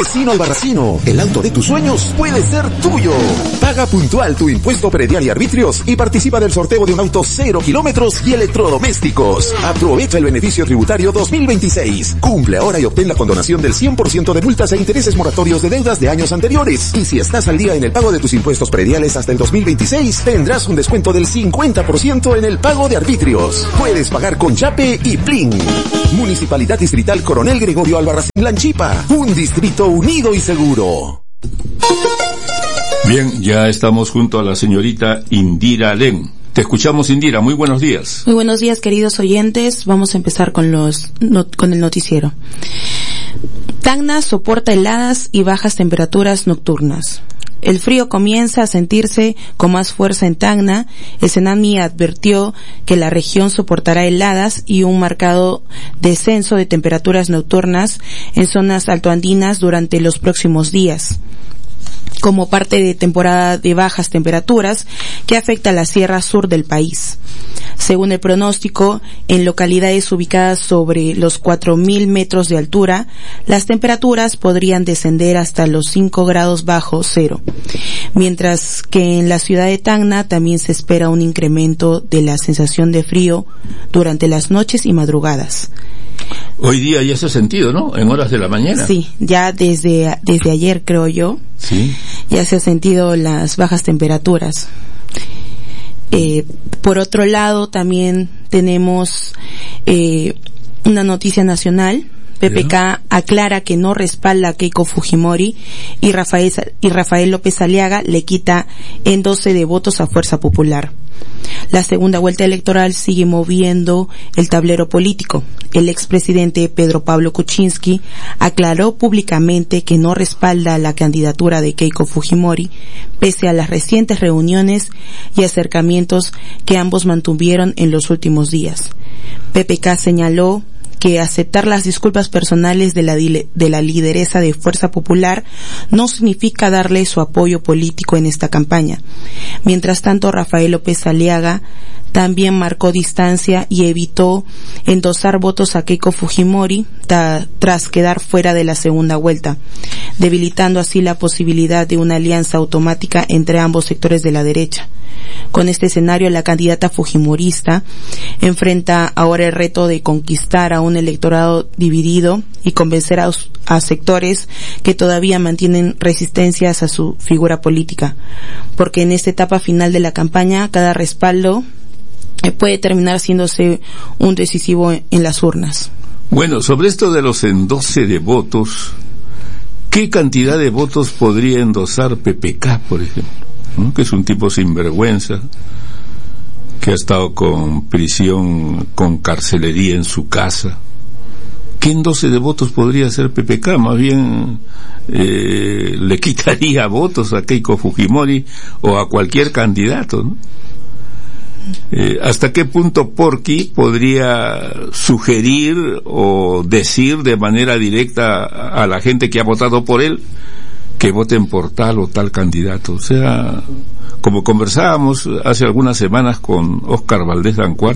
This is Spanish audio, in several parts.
Vecino Albarracino, el auto de tus sueños puede ser tuyo. Paga puntual tu impuesto predial y arbitrios y participa del sorteo de un auto 0 kilómetros y electrodomésticos. Aprovecha el beneficio tributario 2026. Cumple ahora y obtén la condonación del 100% de multas e intereses moratorios de deudas de años anteriores. Y si estás al día en el pago de tus impuestos prediales hasta el 2026, tendrás un descuento del 50% en el pago de arbitrios. Puedes pagar con Yape y Plin. Municipalidad Distrital Coronel Gregorio Albarracín Lanchipa. Un distrito unido y seguro. Bien, ya estamos junto a la señorita Indira Len. Te escuchamos, Indira. Muy buenos días. Muy buenos días, queridos oyentes. Vamos a empezar con el noticiero. Tacna soporta heladas y bajas temperaturas nocturnas. El frío comienza a sentirse con más fuerza en Tacna. El Senami advirtió que la región soportará heladas y un marcado descenso de temperaturas nocturnas en zonas altoandinas durante los próximos días, como parte de temporada de bajas temperaturas que afecta a la sierra sur del país. Según el pronóstico, en localidades ubicadas sobre los 4.000 metros de altura, las temperaturas podrían descender hasta los 5 grados bajo cero, mientras que en la ciudad de Tacna también se espera un incremento de la sensación de frío durante las noches y madrugadas. Hoy día ya se ha sentido, ¿no? En horas de la mañana. Sí, ya desde ayer, creo yo. Sí. Ya se ha sentido las bajas temperaturas. Por otro lado, también tenemos una noticia nacional. PPK aclara que no respalda a Keiko Fujimori y Rafael López Aliaga le quita en 12 de votos a Fuerza Popular. La segunda vuelta electoral sigue moviendo el tablero político. El expresidente Pedro Pablo Kuczynski aclaró públicamente que no respalda la candidatura de Keiko Fujimori, pese a las recientes reuniones y acercamientos que ambos mantuvieron en los últimos días. PPK señaló que aceptar las disculpas personales de la lideresa de Fuerza Popular no significa darle su apoyo político en esta campaña. Mientras tanto, Rafael López Aliaga también marcó distancia y evitó endosar votos a Keiko Fujimori tras quedar fuera de la segunda vuelta, debilitando así la posibilidad de una alianza automática entre ambos sectores de la derecha. Con este escenario, la candidata fujimorista enfrenta ahora el reto de conquistar a un electorado dividido y convencer a sectores que todavía mantienen resistencias a su figura política, porque en esta etapa final de la campaña cada respaldo puede terminar haciéndose un decisivo en las urnas. Bueno, sobre esto de los endose de votos, ¿qué cantidad de votos podría endosar PPK, por ejemplo? ¿No? Que es un tipo sinvergüenza, que ha estado con prisión, con carcelería en su casa. ¿Qué endose de votos podría hacer PPK? Más bien le quitaría votos a Keiko Fujimori o a cualquier candidato, ¿no? ¿Hasta qué punto Porky podría sugerir o decir de manera directa a la gente que ha votado por él que voten por tal o tal candidato? O sea, como conversábamos hace algunas semanas con Óscar Valdés Dancuar,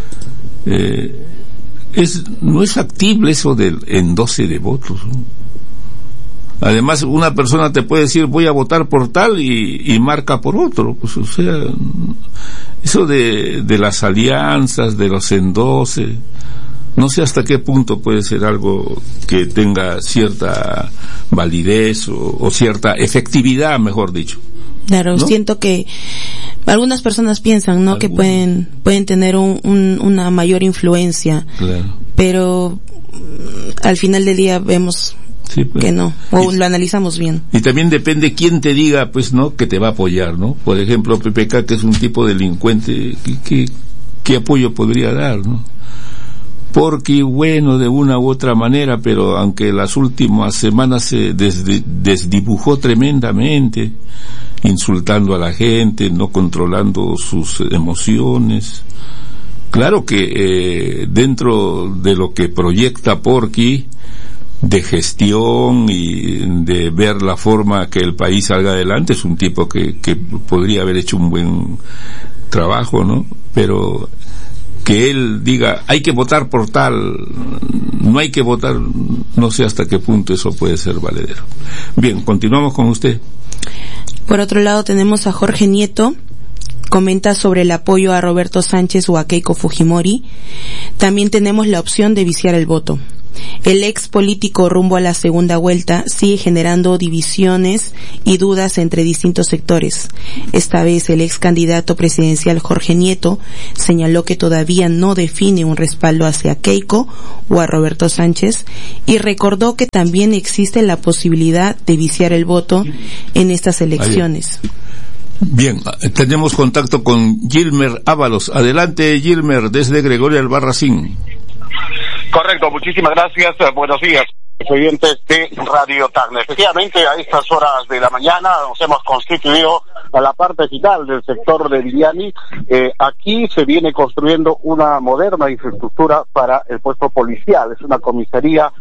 no es factible eso del endose de votos, ¿no? Además, una persona te puede decir voy a votar por tal y marca por otro. Pues, o sea, eso de las alianzas, de los endose, no sé hasta qué punto puede ser algo que tenga cierta validez o cierta efectividad, mejor dicho. Claro, ¿no? Siento que algunas personas piensan, ¿no?, que pueden tener una mayor influencia, claro, pero al final del día vemos que no, o lo analizamos bien. Y también depende quién te diga, pues, ¿no?, que te va a apoyar, ¿no? Por ejemplo, PPK, que es un tipo delincuente, ¿qué apoyo podría dar, no? Porque, bueno, de una u otra manera, pero aunque las últimas semanas se desdibujó tremendamente, insultando a la gente, no controlando sus emociones. Claro que dentro de lo que proyecta Porky, de gestión y de ver la forma que el país salga adelante, es un tipo que podría haber hecho un buen trabajo, ¿no? Pero que él diga hay que votar por tal, no hay que votar, no sé hasta qué punto eso puede ser valedero. Bien, continuamos con usted. Por otro lado tenemos a Jorge Nieto, comenta sobre el apoyo a Roberto Sánchez o a Keiko Fujimori. También tenemos la opción de viciar el voto. El ex político rumbo a la segunda vuelta sigue generando divisiones y dudas entre distintos sectores. Esta vez el ex candidato presidencial Jorge Nieto señaló que todavía no define un respaldo hacia Keiko o a Roberto Sánchez y recordó que también existe la posibilidad de viciar el voto en estas elecciones. Bien, tenemos contacto con Gilmer Ábalos. Adelante, Gilmer, desde Gregorio Albarracín. Correcto, muchísimas gracias. Buenos días, oyentes de Radio Tacna. Efectivamente, a estas horas de la mañana nos hemos constituido a la parte final del sector de Viñani. Aquí se viene construyendo una moderna infraestructura para el puesto policial. Es una comisaría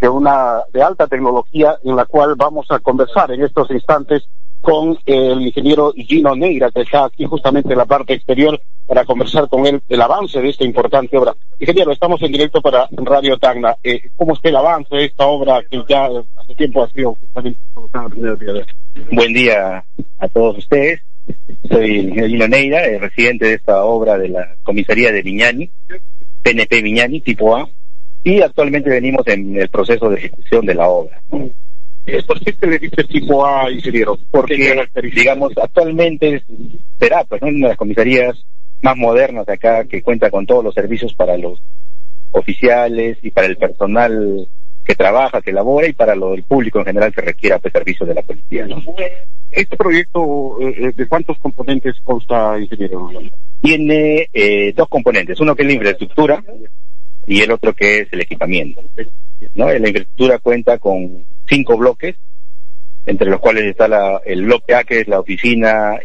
de alta tecnología en la cual vamos a conversar en estos instantes con el ingeniero Gino Neira, que está aquí justamente en la parte exterior, para conversar con él el avance de esta importante obra. Ingeniero, estamos en directo para Radio Tacna. ¿Cómo está el avance de esta obra que ya hace tiempo ha sido justamente la primera piedra? Buen día a todos ustedes. Soy el ingeniero Gino Neira, residente de esta obra de la comisaría de Viñani, PNP Viñani, tipo A, y actualmente venimos en el proceso de ejecución de la obra. ¿Por qué se le dice tipo A, ingeniero? Porque, digamos, actualmente será pues una de las comisarías más modernas de acá, que cuenta con todos los servicios para los oficiales y para el personal que trabaja, que labora, y para el público en general que requiera pues servicios de la policía, ¿no? ¿Este proyecto de cuántos componentes consta, ingeniero? Tiene dos componentes, uno que es la infraestructura y el otro que es el equipamiento, ¿no? La infraestructura cuenta con 5 bloques, entre los cuales está el bloque A, que es la oficinas,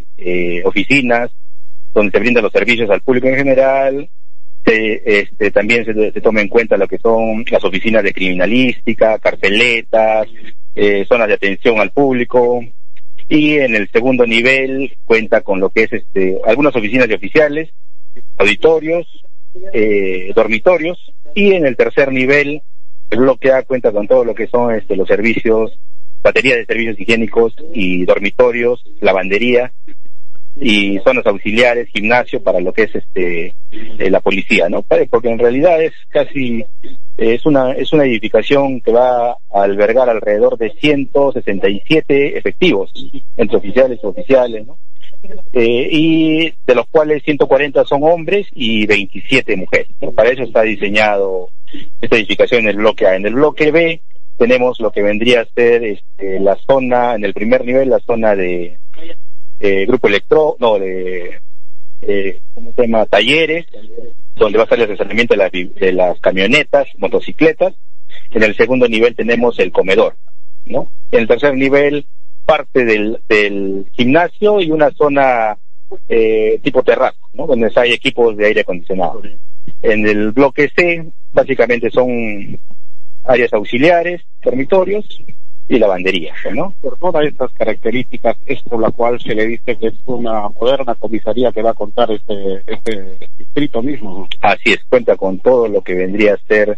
donde se brindan los servicios al público en general. También se toma en cuenta lo que son las oficinas de criminalística, carpeletas, zonas de atención al público. Y en el segundo nivel cuenta con lo que es algunas oficinas de oficiales, auditorios, dormitorios. Y en el tercer nivel, el bloque A cuenta con todo lo que son los servicios, baterías de servicios higiénicos y dormitorios, lavandería y zonas auxiliares, gimnasio para lo que es la policía, ¿no? Porque en realidad es una edificación que va a albergar alrededor de 167 efectivos entre oficiales y oficiales, ¿no? Y de los cuales 140 son hombres y 27 mujeres, ¿no? Para eso está diseñado esta edificación en el bloque A. En el bloque B tenemos lo que vendría a ser la zona, en el primer nivel, la zona de grupo ¿cómo se llama? Talleres, donde va a estar el asesoramiento de las camionetas, motocicletas. En el segundo nivel tenemos el comedor, ¿no? En el tercer nivel, parte del gimnasio y una zona tipo terrazo, ¿no? Donde hay equipos de aire acondicionado. En el bloque C, básicamente son áreas auxiliares, dormitorios y lavandería, ¿no? Por todas estas características, es por la cual se le dice que es una moderna comisaría que va a contar este distrito mismo. Así es, cuenta con todo lo que vendría a ser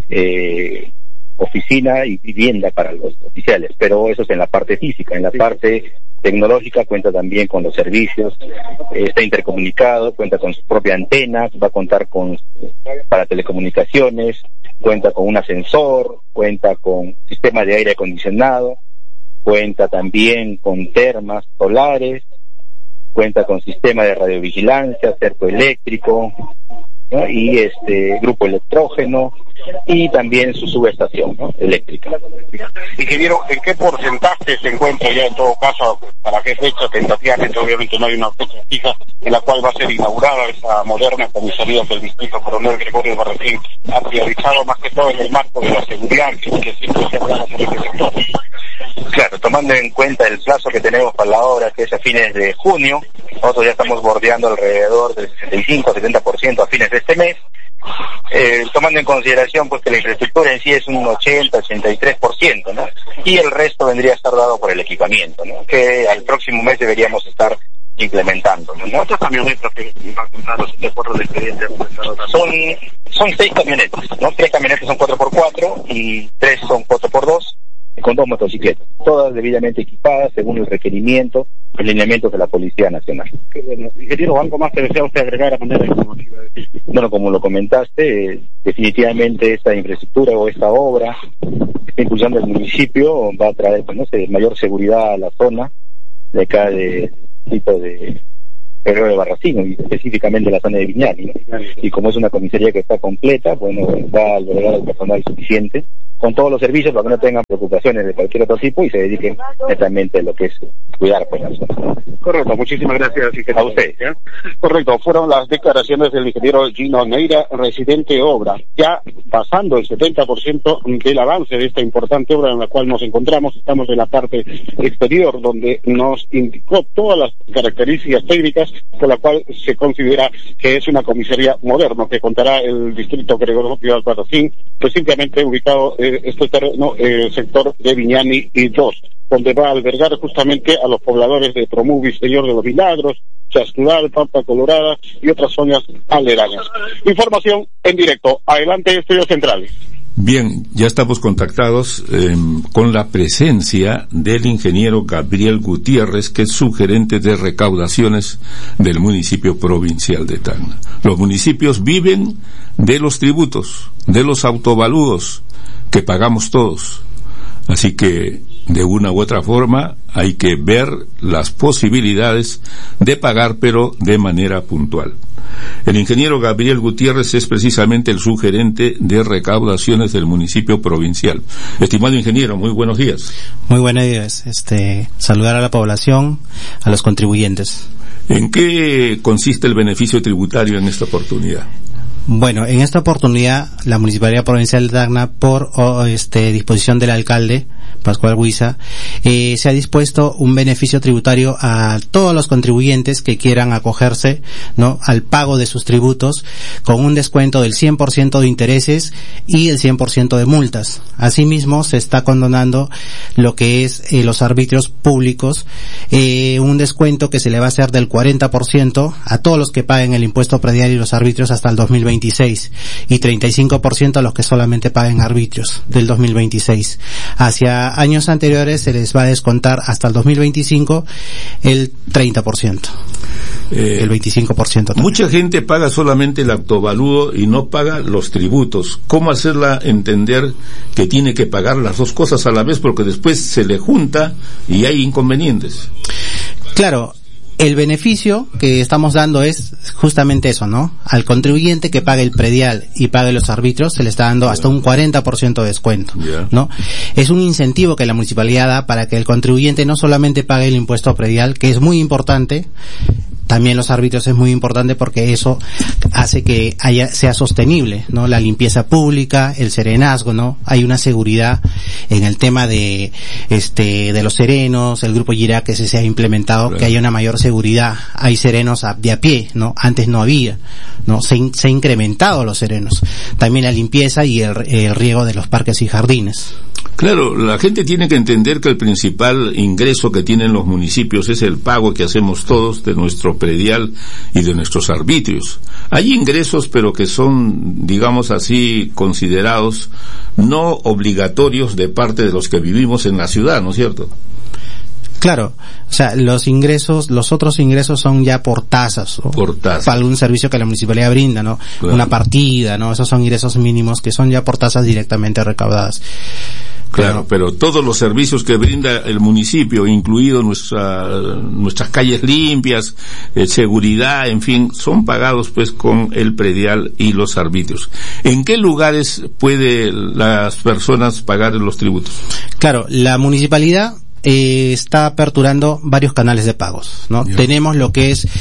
oficina y vivienda para los oficiales, pero eso es en la parte física. En la parte tecnológica cuenta también con los servicios, está intercomunicado, cuenta con su propia antena, va a contar para telecomunicaciones, cuenta con un ascensor, cuenta con sistema de aire acondicionado, cuenta también con termas solares, cuenta con sistema de radiovigilancia, cerco eléctrico, ¿no? Y grupo electrógeno y también su subestación, ¿no? Eléctrica. Ingeniero, ¿en qué porcentaje se encuentra ya en todo caso, para qué fecha tentativamente? Obviamente no hay una fecha fija en la cual va a ser inaugurada esa moderna comisaría del distrito Coronel Gregorio Albarracín, ha priorizado más que todo en el marco de la seguridad que siempre se habla en este sector. Claro, tomando en cuenta el plazo que tenemos para la obra, que es a fines de junio, nosotros ya estamos bordeando alrededor del 65-70% a fines de este mes, tomando en consideración pues que la infraestructura en sí es un 80-83%, ¿no? Y el resto vendría a estar dado por el equipamiento, ¿no? Que al próximo mes deberíamos estar implementando, ¿no? ¿Cuántas camionetas que van a contar de acuerdo al expediente? Son 6 camionetas, ¿no? 3 camionetas son 4x4 y 3 son 4x2 con 2 motocicletas, todas debidamente equipadas según el requerimiento y lineamientos de la Policía Nacional. Qué bueno. Ingeniero, ¿algo más que desea usted agregar a manera informativa? Bueno, como lo comentaste, definitivamente esta infraestructura o esta obra que está impulsando el municipio va a traer, pues, no sé, mayor seguridad a la zona de acá de tipo de Herrero de Barracino, y específicamente la zona de Viñani, ¿no? Y como es una comisaría que está completa, bueno, va a albergar el personal suficiente con todos los servicios para que no tengan preocupaciones de cualquier otro tipo y se dediquen netamente a lo que es cuidar, pues, la zona. Correcto, muchísimas gracias, ingeniero. A usted. ¿Ya? Correcto, fueron las declaraciones del ingeniero Gino Neira, residente obra, ya pasando el 70% del avance de esta importante obra en la cual nos encontramos. Estamos en la parte exterior, donde nos indicó todas las características técnicas por la cual se considera que es una comisaría moderna, que contará el distrito Gregorio Albarracín, pues simplemente ubicado este terreno, sector de Viñani y 2, donde va a albergar justamente a los pobladores de Promuvi, Señor de los Milagros, Chascudal, Pampa Colorada y otras zonas aledañas. Información en directo. Adelante, Estudios Centrales. Bien, ya estamos contactados con la presencia del ingeniero Gabriel Gutiérrez, que es subgerente de recaudaciones del municipio provincial de Tacna. Los municipios viven de los tributos, de los autovaludos que pagamos todos. Así que, de una u otra forma, hay que ver las posibilidades de pagar, pero de manera puntual. El ingeniero Gabriel Gutiérrez es precisamente el subgerente de recaudaciones del municipio provincial. Estimado ingeniero, muy buenos días. Muy buenos días. Saludar a la población, a los contribuyentes. ¿En qué consiste el beneficio tributario en esta oportunidad? Bueno, en esta oportunidad, la Municipalidad Provincial de Tacna, por disposición del alcalde, Pascual Huiza, se ha dispuesto un beneficio tributario a todos los contribuyentes que quieran acogerse, ¿no?, al pago de sus tributos, con un descuento del 100% de intereses y el 100% de multas. Asimismo, se está condonando lo que es los arbitrios públicos, un descuento que se le va a hacer del 40% a todos los que paguen el impuesto predial y los arbitrios hasta el 2026, y 35% a los que solamente paguen arbitrios del 2026. Hacia años anteriores se les va a descontar hasta el 2025 el 30%. El 25% también. Mucha gente paga solamente el autovalúo y no paga los tributos. ¿Cómo hacerla entender que tiene que pagar las dos cosas a la vez? Porque después se le junta y hay inconvenientes. Claro. El beneficio que estamos dando es justamente eso, ¿no? Al contribuyente que pague el predial y pague los arbitrios se le está dando hasta un 40% de descuento, ¿no? Es un incentivo que la municipalidad da para que el contribuyente no solamente pague el impuesto predial, que es muy importante, también los árbitros es muy importante porque eso hace que sea sostenible, ¿no? La limpieza pública, el serenazgo, ¿no? Hay una seguridad en el tema de los serenos, el grupo Yirá que se ha implementado, claro, que haya una mayor seguridad. Hay serenos de a pie, ¿no? Antes no había, ¿no? Se ha incrementado los serenos. También la limpieza y el riego de los parques y jardines. Claro, la gente tiene que entender que el principal ingreso que tienen los municipios es el pago que hacemos todos de nuestro predial y de nuestros arbitrios. Hay ingresos, pero que son, digamos así, considerados no obligatorios de parte de los que vivimos en la ciudad, ¿no es cierto? Claro, o sea, los otros ingresos son ya por tasas, o por tasas, para algún servicio que la municipalidad brinda, ¿no? Claro. Una partida, ¿no? Esos son ingresos mínimos que son ya por tasas directamente recaudadas. Claro, pero todos los servicios que brinda el municipio, incluido nuestras calles limpias, seguridad, en fin, son pagados pues con el predial y los arbitrios. ¿En qué lugares puede las personas pagar los tributos? Claro, la municipalidad está aperturando varios canales de pagos, ¿no? Yeah. Tenemos lo que es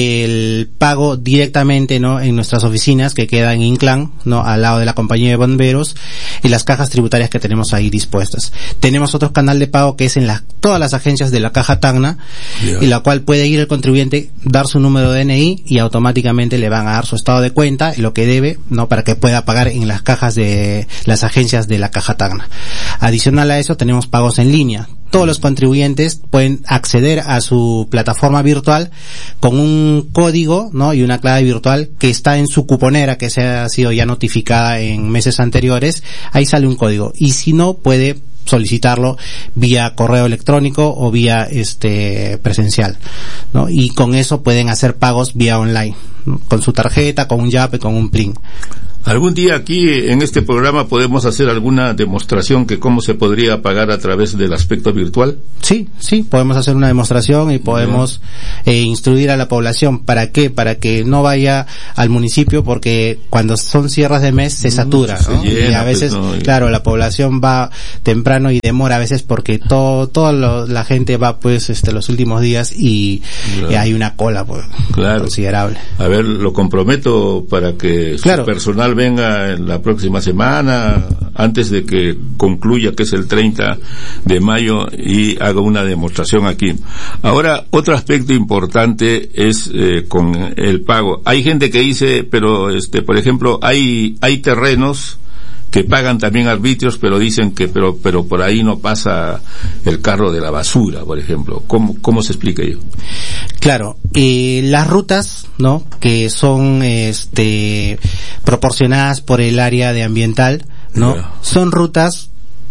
el pago directamente, ¿no?, en nuestras oficinas que quedan en Inclán, ¿no?, al lado de la compañía de bomberos, y las cajas tributarias que tenemos ahí dispuestas. Tenemos otro canal de pago que es en todas las agencias de la Caja Tacna, yeah, en la cual puede ir el contribuyente, dar su número de DNI y automáticamente le van a dar su estado de cuenta y lo que debe, ¿no?, para que pueda pagar en las cajas de las agencias de la Caja Tacna. Adicional a eso tenemos pagos en línea. todos los contribuyentes pueden acceder a su plataforma virtual con un código, ¿no? Y una clave virtual que está en su cuponera, que se ha sido ya notificada en meses anteriores. Ahí sale un código. Y si no, puede solicitarlo vía correo electrónico o vía presencial, ¿no? Y con eso pueden hacer pagos vía online, ¿no? Con su tarjeta, con un Yape, con un PLIN. Algún día aquí en este programa podemos hacer alguna demostración que cómo se podría pagar a través del aspecto virtual. Sí, podemos hacer una demostración y podemos instruir a la población. ¿Para qué? Para que no vaya al municipio, porque cuando son cierres de mes se satura, ¿no? Llena, y a veces, pues, no, claro, la población va temprano y demora a veces porque la gente va pues los últimos días y hay una cola pues considerable. A ver, lo comprometo para que su personal venga en la próxima semana, antes de que concluya, que es el 30 de mayo, y haga una demostración aquí. Ahora, otro aspecto importante es con el pago. Hay gente que dice, pero por ejemplo, hay terrenos que pagan también arbitrios, pero dicen que pero por ahí no pasa el carro de la basura, por ejemplo. ¿Cómo se explica ello? Claro, las rutas, ¿no? Que son proporcionadas por el área de ambiental, ¿no? Son rutas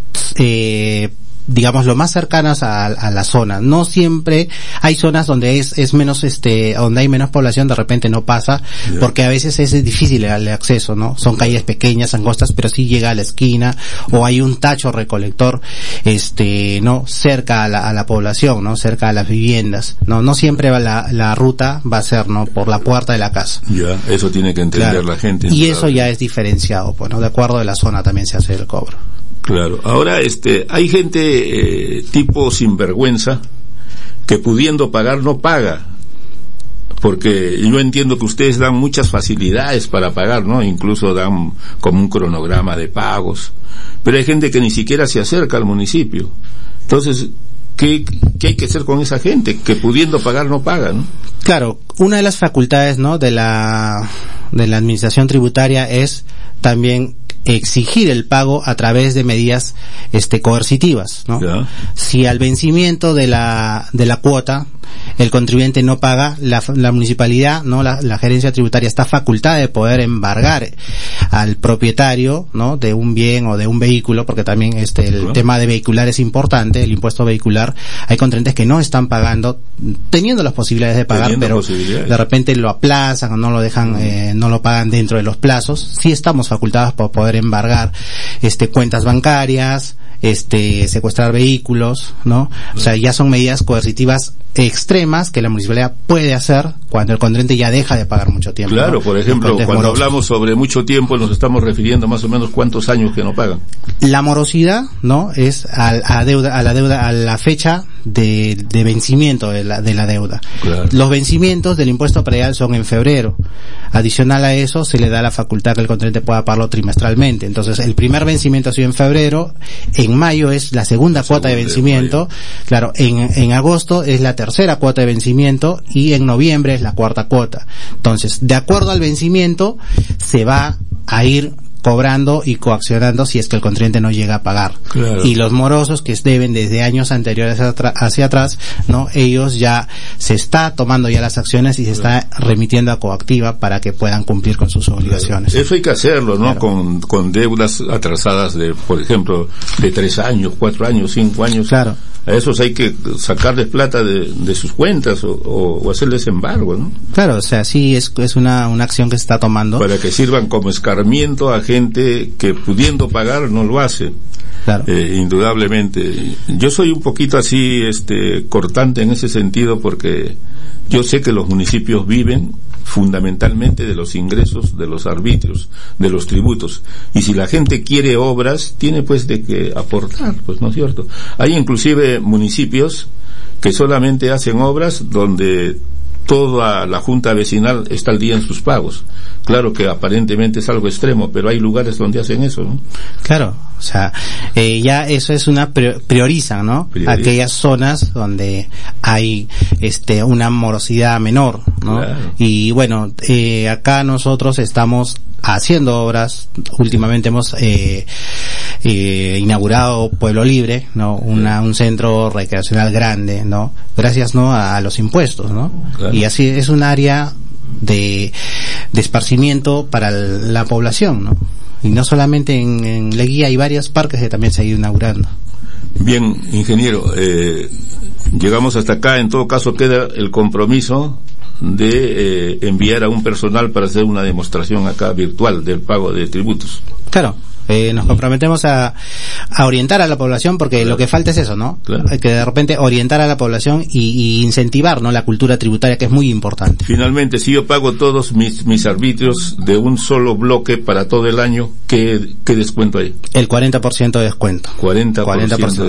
digamos lo más cercanas a la zona. No siempre hay zonas donde es menos donde hay menos población, de repente no pasa, porque a veces es difícil el acceso, ¿no? Son calles pequeñas, angostas, pero sí llega a la esquina, o hay un tacho recolector no cerca a la población, ¿no? Cerca a las viviendas. No siempre la ruta va a ser, ¿no? Por la puerta de la casa. Ya, eso tiene que entender la gente. Y eso ya es diferenciado, pues, ¿no? De acuerdo a la zona también se hace el cobro. Claro. Ahora, hay gente tipo sinvergüenza que pudiendo pagar no paga, porque yo entiendo que ustedes dan muchas facilidades para pagar, ¿no? Incluso dan como un cronograma de pagos, pero hay gente que ni siquiera se acerca al municipio. Entonces, ¿qué hay que hacer con esa gente que pudiendo pagar no paga, ¿no? Claro, una de las facultades, ¿no? de la administración tributaria es también exigir el pago a través de medidas coercitivas, ¿no? Yeah. Si al vencimiento de la cuota el contribuyente no paga, la municipalidad, ¿no? La gerencia tributaria está facultada de poder embargar al propietario, ¿no? De un bien o de un vehículo, porque también el tema de vehicular es importante, el impuesto vehicular. Hay contribuyentes que no están pagando, teniendo las posibilidades de pagar, pero de repente lo aplazan o no lo dejan, no lo pagan dentro de los plazos. Sí estamos facultados por poder embargar cuentas bancarias, secuestrar vehículos, ¿no? O sea, ya son medidas coercitivas extremas que la municipalidad puede hacer cuando el contribuyente ya deja de pagar mucho tiempo. Claro, ¿no? Por ejemplo, cuando hablamos sobre mucho tiempo, nos estamos refiriendo más o menos cuántos años que no pagan. La morosidad, ¿no? Es a la fecha de vencimiento de la deuda. Claro. Los vencimientos del impuesto predial son en febrero. Adicional a eso, se le da la facultad que el contribuyente pueda pagarlo trimestralmente. Entonces, el primer vencimiento ha sido en febrero, en mayo es la segunda cuota de vencimiento, claro, en agosto es la tercera cuota de vencimiento y en noviembre es la cuarta cuota. Entonces, de acuerdo al vencimiento, se va a ir cobrando y coaccionando si es que el contribuyente no llega a pagar. Claro. Y los morosos que deben desde años anteriores hacia atrás, ¿no? Ellos ya se está tomando ya las acciones y se está remitiendo a coactiva para que puedan cumplir con sus obligaciones. Eso hay que hacerlo, ¿no? Claro. Con deudas atrasadas de, por ejemplo, de 3 años, 4 años, 5 años. Claro. A esos hay que sacarles plata de sus cuentas o hacerles embargo, ¿no? Claro, o sea, sí es una acción que se está tomando. Para que sirvan como escarmiento a gente que pudiendo pagar no lo hace. Claro. Indudablemente. Yo soy un poquito así, cortante en ese sentido, porque yo sé que los municipios viven fundamentalmente de los ingresos, de los arbitrios, de los tributos. Y si la gente quiere obras, tiene pues de que aportar, pues, ¿no es cierto? Hay inclusive municipios que solamente hacen obras donde toda la junta vecinal está al día en sus pagos. Claro que aparentemente es algo extremo, pero hay lugares donde hacen eso, ¿no? Claro, O sea, ya eso es priorizan, ¿no? Aquellas zonas donde hay una morosidad menor, ¿no? Claro. Y bueno, acá nosotros estamos haciendo obras. Últimamente hemos inaugurado Pueblo Libre, ¿no? Un centro recreacional grande, ¿no? Gracias, ¿no? a los impuestos, ¿no? Claro. Y así es un área de esparcimiento para la población, ¿no? Y no solamente en Leguía, hay varios parques que también se han ido inaugurando. Bien, ingeniero, llegamos hasta acá. En todo caso queda el compromiso de enviar a un personal para hacer una demostración acá virtual del pago de tributos. Claro. Nos comprometemos a orientar a la población, porque claro, lo que falta es eso, ¿no? Claro. Hay que de repente orientar a la población y incentivar, ¿no? La cultura tributaria, que es muy importante. Finalmente, si yo pago todos mis arbitrios de un solo bloque para todo el año, ¿qué descuento hay? El 40% de descuento. 40% de